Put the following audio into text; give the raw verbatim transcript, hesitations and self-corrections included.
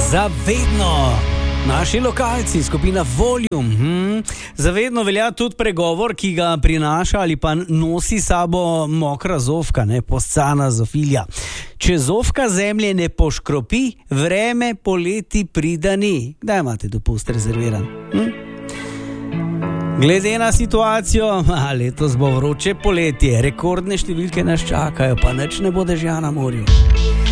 Zavedno. Naši lokalci, skupina Volume. Hm. Zavedno velja tudi pregovor, ki ga prinaša ali pa nosi sabo mokra zofka, ne, poscana zofilja. Če zofka zemlje ne poškropi, vreme poleti pridani. Kdaj imate dopust rezerviran? Hm? Glede na situacijo, a, letos bo vroče poletje, rekordne številke nas čakajo, pa nič ne bo dežja na morju.